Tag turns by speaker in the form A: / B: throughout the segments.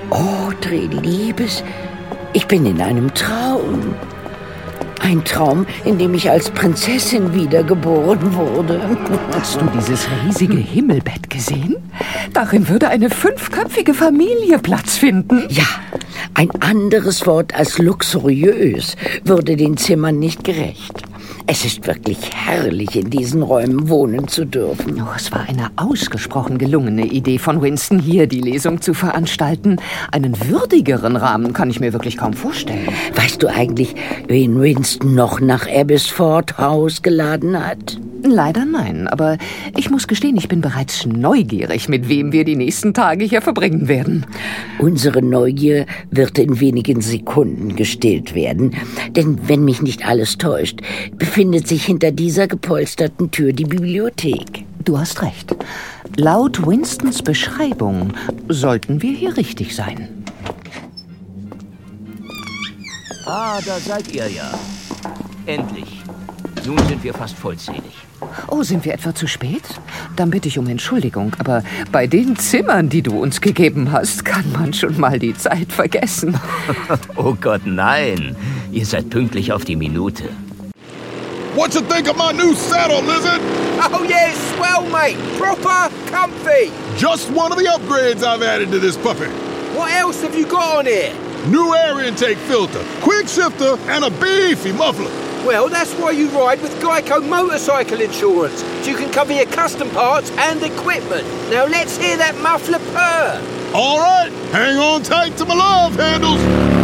A: Audrey, Liebes, ich bin in einem Traum. Ein Traum, in dem ich als Prinzessin wiedergeboren wurde.
B: Hast du dieses riesige Himmelbett gesehen? Darin würde eine 5-köpfige Familie Platz finden.
A: Ja, ein anderes Wort als luxuriös würde den Zimmern nicht gerecht. Es ist wirklich herrlich, in diesen Räumen wohnen zu dürfen.
B: Oh, es war eine ausgesprochen gelungene Idee von Winston, hier die Lesung zu veranstalten. Einen würdigeren Rahmen kann ich mir wirklich kaum vorstellen.
A: Weißt du eigentlich, wen Winston noch nach Abbesford House geladen hat?
B: Leider nein, aber ich muss gestehen, ich bin bereits neugierig, mit wem wir die nächsten Tage hier verbringen werden.
A: Unsere Neugier wird in wenigen Sekunden gestillt werden. Denn wenn mich nicht alles täuscht, befindet sich hinter dieser gepolsterten Tür die Bibliothek.
B: Du hast recht. Laut Winstons Beschreibung sollten wir hier richtig sein.
C: Ah, da seid ihr ja. Endlich. Nun sind wir fast vollzählig.
B: Oh, sind wir etwa zu spät? Dann bitte ich um Entschuldigung, aber bei den Zimmern, die du uns gegeben hast, kann man schon mal die Zeit vergessen.
C: Oh Gott, nein. Ihr seid pünktlich auf die Minute.
D: What you think of my new saddle, Lizard?
E: Oh yeah, it's swell, mate. Proper comfy.
D: Just one of the upgrades I've added to this puppy.
E: What else have you got on here?
D: New air intake filter, quick shifter, and a beefy muffler.
E: Well, that's why you ride with Geico Motorcycle Insurance, so you can cover your custom parts and equipment. Now let's hear that muffler purr.
D: All right, hang on tight to my love handles.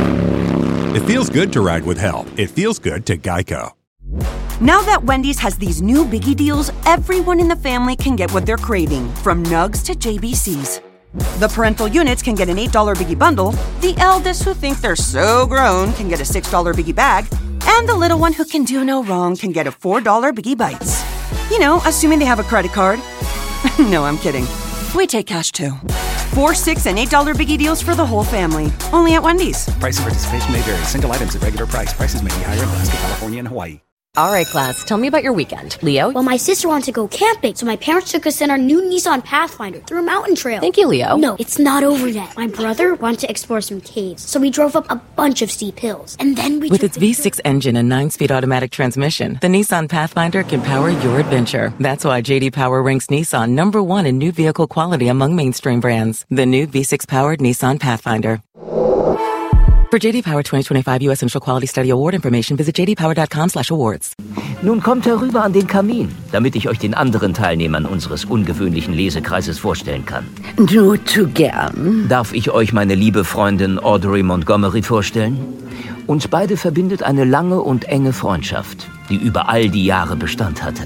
F: It feels good to ride with help. It feels good to Geico.
G: Now that Wendy's has these new biggie deals, everyone in the family can get what they're craving, from Nugs to JBCs. The parental units can get an $8 biggie bundle, the eldest who think they're so grown can get a $6 biggie bag, and the little one who can do no wrong can get a $4 biggie bites. You know, assuming they have a credit card. No, I'm kidding. We take cash too. 4, 6, and $8 biggie deals for the whole family. Only at Wendy's.
H: Price and participation may vary. Single items at regular price. Prices may be higher in Alaska, California, and Hawaii.
I: All right, class, tell me about your weekend. Leo?
J: Well, my sister wanted to go camping, so my parents took us in our new Nissan Pathfinder through a mountain trail.
I: Thank you, Leo.
J: No, it's not over yet. My brother wanted to explore some caves, so we drove up a bunch of steep hills. And then we
K: With its V6 engine and 9-speed automatic transmission, the Nissan Pathfinder can power your adventure. That's why J.D. Power ranks Nissan #1 in new vehicle quality among mainstream brands. The new V6-powered Nissan Pathfinder. For J.D. Power 2025 U.S. Initial Quality Study Award information, visit jdpower.com/awards.
C: Nun kommt herüber an den Kamin, damit ich euch den anderen Teilnehmern unseres ungewöhnlichen Lesekreises vorstellen kann.
A: Nur zu gern.
C: Darf ich euch meine liebe Freundin Audrey Montgomery vorstellen? Uns beide verbindet eine lange und enge Freundschaft, die über all die Jahre Bestand hatte.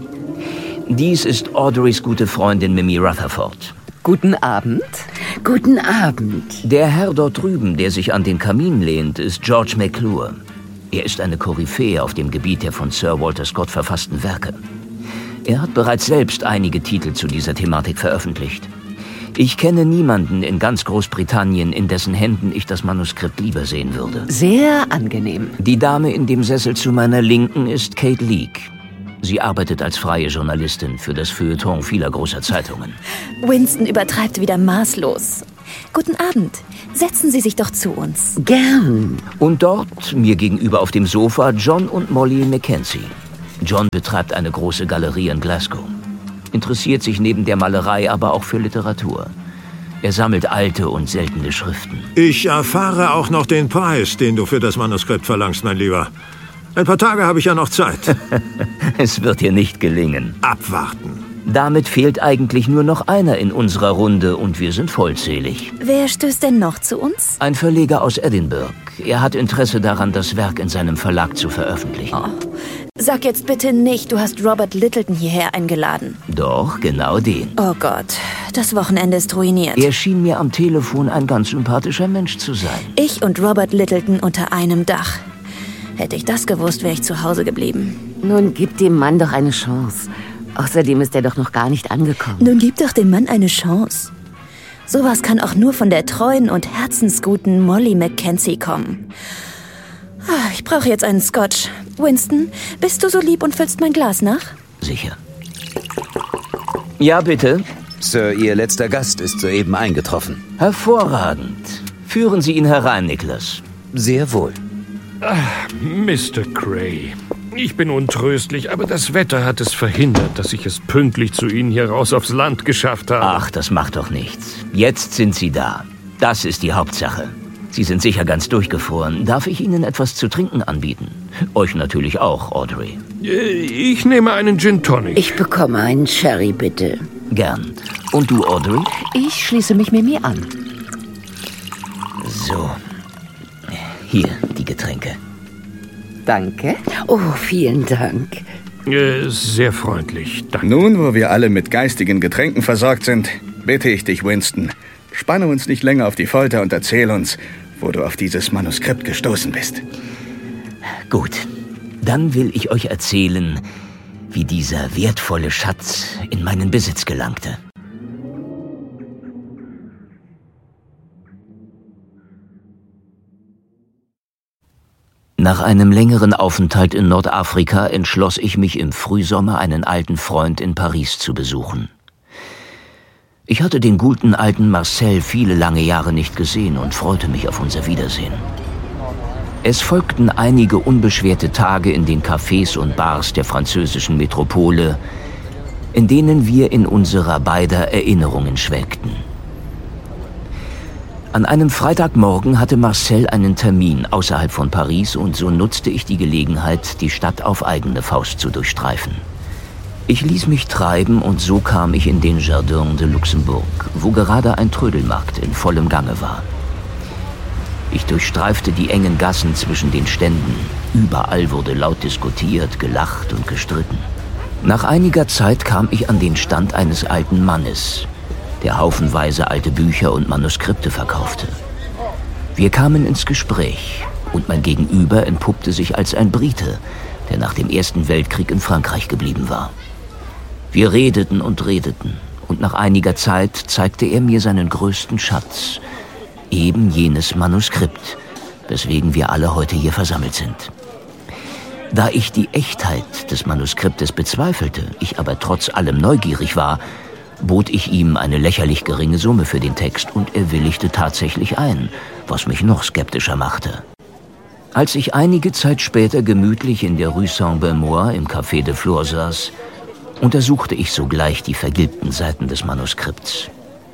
C: Dies ist Audreys gute Freundin Mimi Rutherford.
B: Guten Abend.
A: Guten Abend.
C: Der Herr dort drüben, der sich an den Kamin lehnt, ist George McClure. Er ist eine Koryphäe auf dem Gebiet der von Sir Walter Scott verfassten Werke. Er hat bereits selbst einige Titel zu dieser Thematik veröffentlicht. Ich kenne niemanden in ganz Großbritannien, in dessen Händen ich das Manuskript lieber sehen würde.
B: Sehr angenehm.
C: Die Dame in dem Sessel zu meiner Linken ist Kate Leake. Sie arbeitet als freie Journalistin für das Feuilleton vieler großer Zeitungen.
L: Winston übertreibt wieder maßlos. Guten Abend. Setzen Sie sich doch zu uns.
A: Gern.
C: Und dort, mir gegenüber auf dem Sofa, John und Molly Mackenzie. John betreibt eine große Galerie in Glasgow. Interessiert sich neben der Malerei aber auch für Literatur. Er sammelt alte und seltene Schriften.
M: Ich erfahre auch noch den Preis, den du für das Manuskript verlangst, mein Lieber. Ein paar Tage habe ich ja noch Zeit.
C: Es wird dir nicht gelingen.
M: Abwarten.
C: Damit fehlt eigentlich nur noch einer in unserer Runde und wir sind vollzählig.
L: Wer stößt denn noch zu uns?
C: Ein Verleger aus Edinburgh. Er hat Interesse daran, das Werk in seinem Verlag zu veröffentlichen.
L: Oh. Sag jetzt bitte nicht, du hast Robert Littleton hierher eingeladen.
C: Doch, genau den.
L: Oh Gott, das Wochenende ist ruiniert.
C: Er schien mir am Telefon ein ganz sympathischer Mensch zu sein.
L: Ich und Robert Littleton unter einem Dach. Hätte ich das gewusst, wäre ich zu Hause geblieben.
A: Nun gib dem Mann doch eine Chance. Außerdem ist er doch noch gar nicht angekommen.
L: Nun gib doch dem Mann eine Chance. Sowas kann auch nur von der treuen und herzensguten Molly Mackenzie kommen. Ich brauche jetzt einen Scotch. Winston, bist du so lieb und füllst mein Glas nach?
C: Sicher. Ja, bitte.
N: Sir, Ihr letzter Gast ist soeben eingetroffen.
C: Hervorragend. Führen Sie ihn herein, Nicholas.
N: Sehr wohl.
O: Mr. Gray, ich bin untröstlich, aber das Wetter hat es verhindert, dass ich es pünktlich zu Ihnen hier raus aufs Land geschafft habe.
C: Ach, das macht doch nichts. Jetzt sind Sie da. Das ist die Hauptsache. Sie sind sicher ganz durchgefroren. Darf ich Ihnen etwas zu trinken anbieten? Euch natürlich auch, Audrey.
O: Ich nehme einen Gin Tonic.
A: Ich bekomme einen Sherry, bitte.
C: Gern. Und du, Audrey?
B: Ich schließe mich Mimi an.
C: So. Hier, die Getränke.
B: Danke.
A: Oh, vielen Dank.
O: Sehr freundlich, danke.
P: Nun, wo wir alle mit geistigen Getränken versorgt sind, bitte ich dich, Winston, spanne uns nicht länger auf die Folter und erzähl uns, wo du auf dieses Manuskript gestoßen bist.
C: Gut, dann will ich euch erzählen, wie dieser wertvolle Schatz in meinen Besitz gelangte. Nach einem längeren Aufenthalt in Nordafrika entschloss ich mich im Frühsommer, einen alten Freund in Paris zu besuchen. Ich hatte den guten alten Marcel viele lange Jahre nicht gesehen und freute mich auf unser Wiedersehen. Es folgten einige unbeschwerte Tage in den Cafés und Bars der französischen Metropole, in denen wir in unserer beider Erinnerungen schwelgten. An einem Freitagmorgen hatte Marcel einen Termin außerhalb von Paris und so nutzte ich die Gelegenheit, die Stadt auf eigene Faust zu durchstreifen. Ich ließ mich treiben und so kam ich in den Jardin de Luxembourg, wo gerade ein Trödelmarkt in vollem Gange war. Ich durchstreifte die engen Gassen zwischen den Ständen. Überall wurde laut diskutiert, gelacht und gestritten. Nach einiger Zeit kam ich an den Stand eines alten Mannes, der haufenweise alte Bücher und Manuskripte verkaufte. Wir kamen ins Gespräch und mein Gegenüber entpuppte sich als ein Brite, der nach dem Ersten Weltkrieg in Frankreich geblieben war. Wir redeten und nach einiger Zeit zeigte er mir seinen größten Schatz, eben jenes Manuskript, weswegen wir alle heute hier versammelt sind. Da ich die Echtheit des Manuskriptes bezweifelte, ich aber trotz allem neugierig war, bot ich ihm eine lächerlich geringe Summe für den Text und er willigte tatsächlich ein, was mich noch skeptischer machte. Als ich einige Zeit später gemütlich in der Rue Saint-Benoît im Café de Flore saß, untersuchte ich sogleich die vergilbten Seiten des Manuskripts.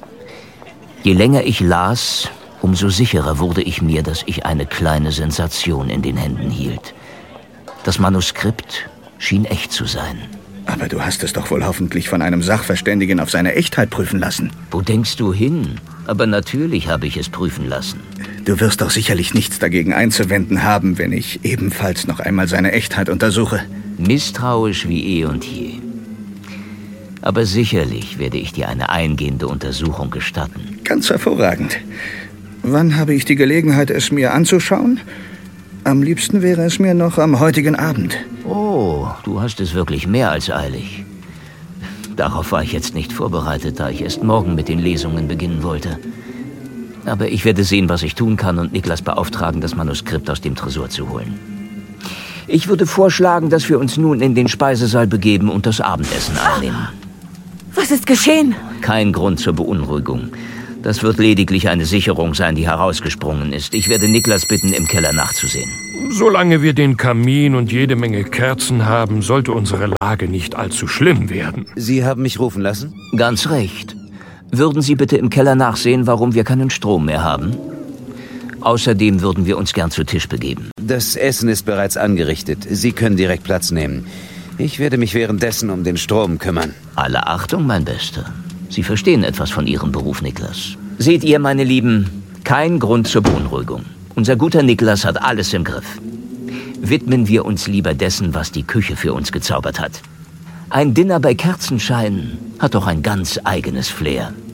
C: Je länger ich las, umso sicherer wurde ich mir, dass ich eine kleine Sensation in den Händen hielt. Das Manuskript schien echt zu sein.
P: Aber du hast es doch wohl hoffentlich von einem Sachverständigen auf seine Echtheit prüfen lassen.
C: Wo denkst du hin? Aber natürlich habe ich es prüfen lassen.
P: Du wirst doch sicherlich nichts dagegen einzuwenden haben, wenn ich ebenfalls noch einmal seine Echtheit untersuche.
C: Misstrauisch wie eh und je. Aber sicherlich werde ich dir eine eingehende Untersuchung gestatten.
P: Ganz hervorragend. Wann habe ich die Gelegenheit, es mir anzuschauen? Am liebsten wäre es mir noch am heutigen Abend.
C: Oh, du hast es wirklich mehr als eilig. Darauf war ich jetzt nicht vorbereitet, da ich erst morgen mit den Lesungen beginnen wollte. Aber ich werde sehen, was ich tun kann und Niklas beauftragen, das Manuskript aus dem Tresor zu holen. Ich würde vorschlagen, dass wir uns nun in den Speisesaal begeben und das Abendessen einnehmen.
L: Was ist geschehen?
C: Kein Grund zur Beunruhigung. Das wird lediglich eine Sicherung sein, die herausgesprungen ist. Ich werde Niklas bitten, im Keller nachzusehen.
O: Solange wir den Kamin und jede Menge Kerzen haben, sollte unsere Lage nicht allzu schlimm werden.
N: Sie haben mich rufen lassen?
C: Ganz recht. Würden Sie bitte im Keller nachsehen, warum wir keinen Strom mehr haben? Außerdem würden wir uns gern zu Tisch begeben.
N: Das Essen ist bereits angerichtet. Sie können direkt Platz nehmen. Ich werde mich währenddessen um den Strom kümmern.
C: Alle Achtung, mein Bester. Sie verstehen etwas von Ihrem Beruf, Niklas. Seht ihr, meine Lieben, kein Grund zur Beunruhigung. Unser guter Niklas hat alles im Griff. Widmen wir uns lieber dessen, was die Küche für uns gezaubert hat. Ein Dinner bei Kerzenschein hat doch ein ganz eigenes Flair.